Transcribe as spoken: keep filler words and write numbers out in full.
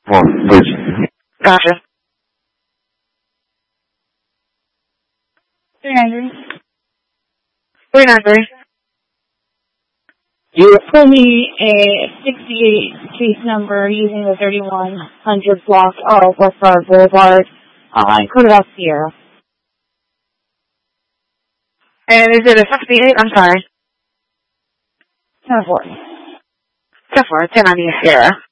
Well, which, Gotcha. three ninety. three nine three. You would pull me a sixty-eight case number using the thirty-one hundred block of Westbard Boulevard, uh, in Cordova, Sierra. And is it a sixty-eight? I'm sorry. ten four. ten four, ten ninety Sierra.